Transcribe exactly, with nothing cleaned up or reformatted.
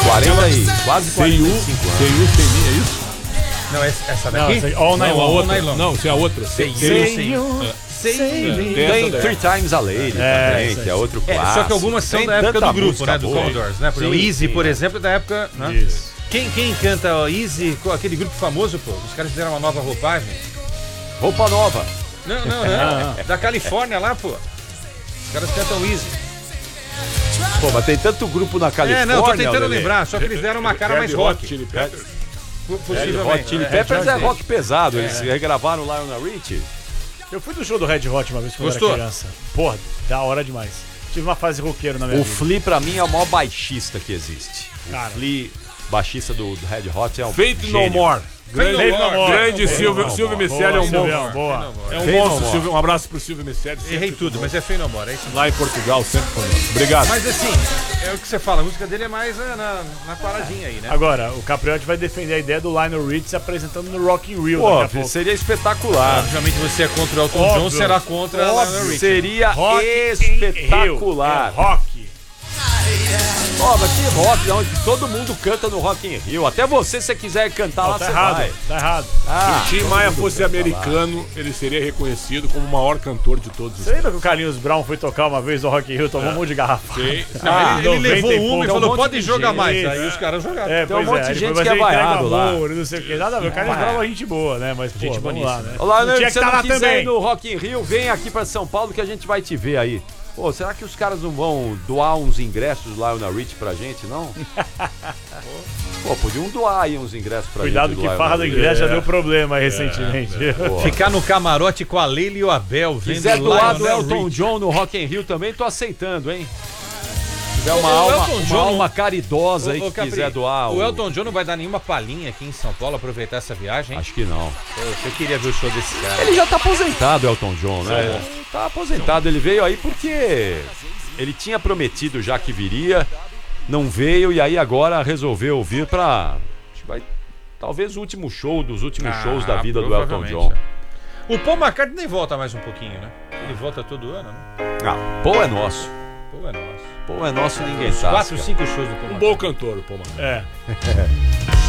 quarenta e quase quarenta e cinco anos. Sei U, sei mim, é isso? Não, essa, essa Não, daqui? essa aí, All Night Não, Long. All Outra. Night Long. Não, isso é a outra. Sei You, Sei Sei You. Sei You. Tem Three Times a Lady É, também, isso que é aí. outro É, clássico. só que algumas são Tem da época tanta do grupo, música né? Do boa. Commodores, né? Por exemplo, Sim, Easy, sim. por exemplo, é da época... Né? Isso. Quem, quem canta ó, Easy, co- aquele grupo famoso, pô? Os caras fizeram uma nova roupagem. Roupa nova. Não, não, não. Da Califórnia lá, pô. Os caras cantam Easy. Pô, mas tem tanto grupo na Califórnia. É, não, tô tentando Lelê. lembrar, só que eles deram uma cara Red mais Hot rock. Chili Peppers. Po- Red Possivelmente. Hot Chili É, Peppers Red é Hot rock pesado. Eles regravaram Lionel Richie. Eu fui do show do Red Hot uma vez quando Gostou? eu era criança. Porra, da hora demais. Tive uma fase roqueiro na minha O vida. Flea, pra mim, é o maior baixista que existe. Cara. O Flea, baixista do, do Red Hot, é um Faith No gênio. More. Grande, Faith No More. grande Faith No Silvio, More. Silvio Boa, Miceli é um Silvião, monstro. Boa. Faith No More. É um Faith No monstro, More. Silvio. Um abraço pro Silvio Miceli. sempre Errei tudo, mas é Faith No More, é isso. Lá em Portugal, sempre conosco. Obrigado. Mas assim, é o que você fala, a música dele é mais né, na, na paradinha aí, né? Agora, o Capriotti vai defender a ideia do Lionel Richie se apresentando no Rock in Rio Pô, daqui a pouco. seria espetacular. Obviamente você é contra o Elton Óbvio. John, será contra a Lionel Richie. Seria Rock in espetacular. Rio. É rock. Ó, mas que rock, não, que todo mundo canta no Rock in Rio. Até você, se você quiser cantar lá, Tá você errado, vai. tá errado. Ah, Se o Tim todo Maia mundo fosse canta lá. americano, ele seria reconhecido como o maior cantor de todos os é tempos. é Você lembra que o Carlinhos Brown foi tocar uma vez no Rock in Rio, tomou um monte de garrafa? Sim. Ah, ele, ele noventa levou e uma pouco. e Tem um falou, monte pode de jogar gente, mais. né? Aí os caras jogaram. É, Tem um pois monte é, de ele gente foi, que mas é ele entrega vaiado lá. amor, não sei o que. Nada a ver. O Carlinhos Brown é gente boa, né? Mas, pô, Gente vamos boníssima. lá, né? Olá, Não né? tinha Se que você tá não lá quiser também. ir no Rock in Rio, vem aqui pra São Paulo que a gente vai te ver aí. Pô, será que os caras não vão doar uns ingressos lá na Rich pra gente, não? Pô, podiam doar aí uns ingressos pra Cuidado gente. que do farra do Lionel ingresso já Richie. deu problema aí recentemente. Pô. Ficar no camarote com a Leila e o Abel, vendo Quiser doar do Lionel Elton Richie. John no Rock in Rio também, tô aceitando, hein? Se tiver O- uma o alma, Elton uma John alma não- caridosa aí Ô, ô, que Capri, quiser doar. o Elton John não vai dar nenhuma palhinha aqui em São Paulo, aproveitar essa viagem, hein? Acho que não. Eu queria ver o show desse cara. Ele já tá aposentado, Elton John, né? É. Tá aposentado. Ele veio aí porque ele tinha prometido já que viria, não veio e aí agora resolveu vir pra... Acho que vai... Talvez o último show dos últimos Ah, shows da vida do Elton provavelmente, John. é. O Paul McCartney nem volta mais um pouquinho, né? Ele volta todo ano, né? Ah, Paul é nosso. Paul é nosso. Paul é nosso e ninguém Quatro, sabe. cinco shows do Paul Um McCartney. bom cantor, pô, mano. É.